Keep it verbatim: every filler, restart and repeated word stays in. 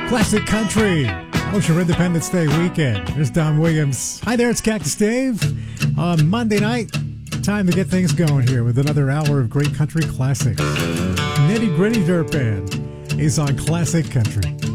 Classic Country, Ocean Independence Day weekend. There's Don Williams. Hi there, it's Cactus Dave. On Monday night, time to get things going here with another hour of great country classics. Nitty Gritty Dirt Band is on Classic Country.